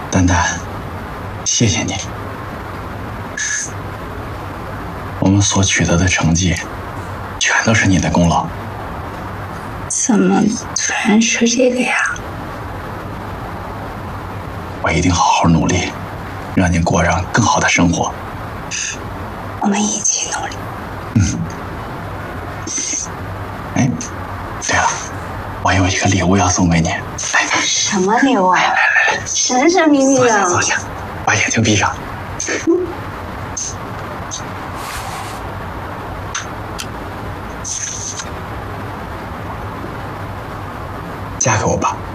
丹丹，谢谢你，我们所取得的成绩，全都是你的功劳。 怎么突然说这个呀？ 我一定好好努力，让你过上更好的生活。 我们一起努力。 哎，对了，我有一个礼物要送给你。来， 什么礼物啊？神神秘秘坐下， 的。 坐下，把眼睛闭上。嫁给我吧。